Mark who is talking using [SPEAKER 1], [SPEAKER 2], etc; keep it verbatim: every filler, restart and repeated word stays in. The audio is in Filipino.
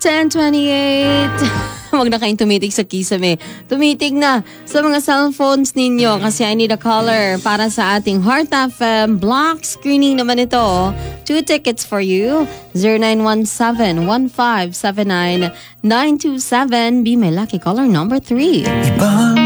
[SPEAKER 1] ten twenty-eight. Huwag na kayong tumitig sa kisame. Tumitig na sa mga cellphones ninyo kasi I need a caller para sa ating Heart F M block screening naman ito. Two tickets for you. zero nine one seven, one five seven nine, nine two seven. Be my lucky caller number three.
[SPEAKER 2] Ibang